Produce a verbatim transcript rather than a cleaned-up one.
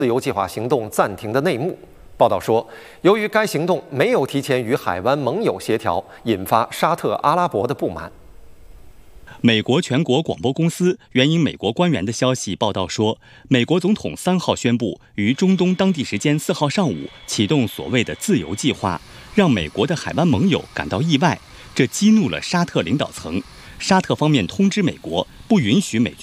自由计划行动暂停的内幕。报道说，由于该行动没有提前与海湾盟友协调，引发沙特阿拉伯的不满。 美国全国广播公司援引美国官员的消息报道说，美国总统三号宣布于中东当地时间四号上午启动所谓的自由计划，让美国的海湾盟友感到意外，这激怒了沙特领导层。沙特方面通知美国，不允许美军